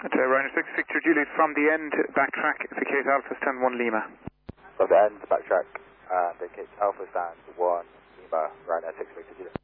Ryanair 6 Victor Juliet from the end, backtrack, vacate Alpha stand 1 Lima. From the end, backtrack, vacate Alpha stand 1 Lima, Ryanair 6 Victor Juliet.